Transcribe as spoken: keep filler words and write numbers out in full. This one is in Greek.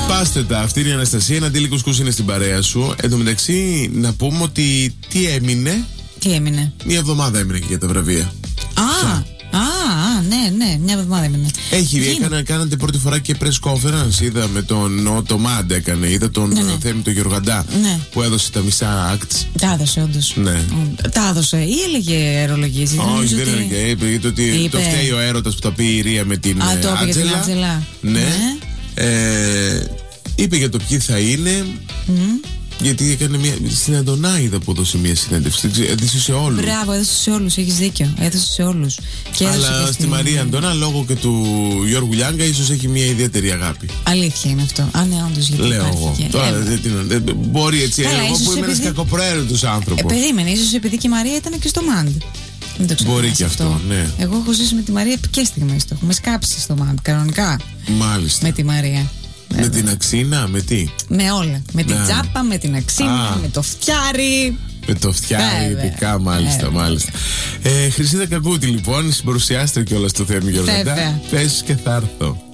Πάστε τα, αυτή είναι η Αναστασία. Ένα αντίλικο κούς είναι στην παρέα σου. Εν τω μεταξύ, να πούμε ότι τι έμεινε. Τι έμεινε. Μία εβδομάδα έμεινε και για τα βραβεία. Α, α, ναι, ναι, μια εβδομάδα έμεινε. Έχει, έκανα, κάνατε πρώτη φορά και press conference. Είδα με τον Ότο Μάντ έκανε. Είδα τον ναι, ναι. Θέμη τον Γεωργαντά ναι. που έδωσε τα μισά acts. Τα έδωσε, όντως. Ναι. Τα έδωσε ή έλεγε αερολογίες. Όχι, δεν ότι... έλεγε. Είπε, είπε ότι είπε... το φταίει ο έρωτας που τα πει η Ρία με την Α, το είπε για την Άτζελα. Ναι. ναι. Ε, είπε για το ποιοι θα είναι. Mm. Γιατί έκανε μια. Στην Αντωνά είδα που έδωσε μια συνέντευξη. Έδωσε σε όλους. Μπράβο, έδωσε σε όλους. Έχεις δίκιο. Έδωσε σε όλους. Αλλά στη στην... Μαρία Αντωνά, λόγω και του Γιώργου Λιάγκα, ίσως έχει μια ιδιαίτερη αγάπη. Αλήθεια είναι αυτό. Α, ναι, όντως. Γιατί λέω εγώ. Και... Τώρα, δεν, δεν, δεν, μπορεί έτσι. Καλά, εγώ που είμαι επειδή... ένας κακοπροαίρετος άνθρωπος. Ε, περίμενε, ίσως επειδή και η Μαρία ήταν και στο Μαντ. Μπορεί και αυτό, αυτό, ναι. Εγώ έχω ζήσει με τη Μαρία και στιγμές. Το έχουμε σκάψει στο Μαντ, κανονικά. Μάλιστα. Με τη Μαρία. Με Βέβαια. την αξίνα, με τι? Με όλα. Με την τσάπα, με την αξίνα, Α. με το φτιάρι. Με το φτιάρι, ειδικά, μάλιστα, Βέβαια. μάλιστα. Ε, Χρυσίδα Κακούτη, λοιπόν, συμπαρουσιάστρια κιόλας του Θέμη Γεωργαντά. Πες και θα έρθω.